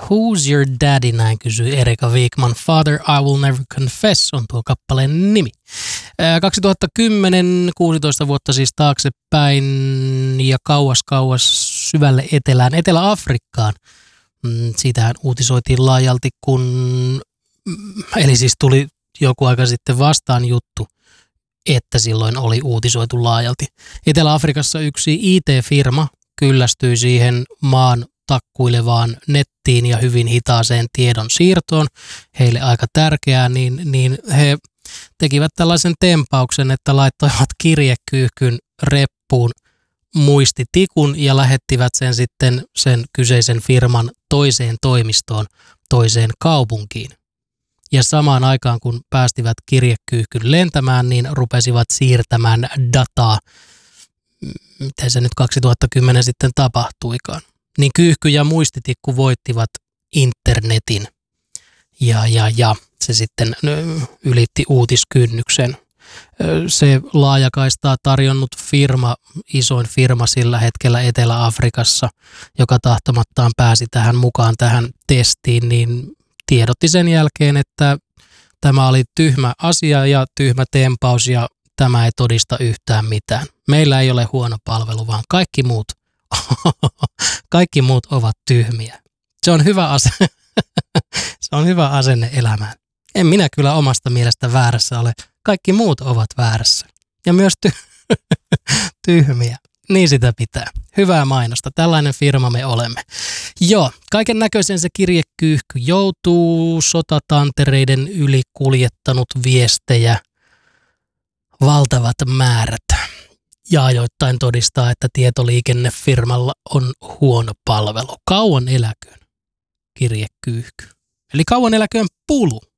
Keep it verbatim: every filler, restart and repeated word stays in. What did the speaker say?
Who's Your Daddy, näin kysyy Erika Wigman. Father, I Will Never Confess on tuo kappaleen nimi. kaksituhattakymmenen, kuusitoista vuotta siis taaksepäin ja kauas kauas syvälle etelään, Etelä-Afrikkaan. Siitähän uutisoitiin laajalti, kun, eli siis tuli joku aika sitten vastaan juttu, että silloin oli uutisoitu laajalti. Etelä-Afrikassa yksi I T-firma kyllästyi siihen maan takkuilevaan nettiin ja hyvin hitaaseen tiedon siirtoon, heille aika tärkeää, niin, niin he tekivät tällaisen tempauksen, että laittoivat kirjekyyhkyn reppuun muistitikun ja lähettivät sen sitten sen kyseisen firman toiseen toimistoon, toiseen kaupunkiin. Ja samaan aikaan, kun päästivät kirjekyyhkyn lentämään, niin rupesivat siirtämään dataa, miten se nyt kaksituhattakymmenen sitten tapahtuikaan. Niin kyyhky ja muistitikku voittivat internetin ja, ja, ja se sitten ylitti uutiskynnyksen. Se laajakaistaa tarjonnut firma, isoin firma sillä hetkellä Etelä-Afrikassa, joka tahtomattaan pääsi tähän mukaan tähän testiin, niin tiedotti sen jälkeen, että tämä oli tyhmä asia ja tyhmä tempaus ja tämä ei todista yhtään mitään. Meillä ei ole huono palvelu, vaan kaikki muut, kaikki muut ovat tyhmiä. Se on hyvä asenne. Se on hyvä asenne elämään. En minä kyllä omasta mielestä väärässä ole. Kaikki muut ovat väärässä. Ja myös ty- tyhmiä. Niin sitä pitää. Hyvää mainosta. Tällainen firma me olemme. Joo, kaiken näköisen se kirjekyyhky joutuu sotatantereiden yli kuljettanut viestejä valtavat määrät. Ja ajoittain todistaa, että tietoliikennefirmalla on huono palvelu. Kauan eläköön kirjekyyhky. Eli kauan eläköön Pulu.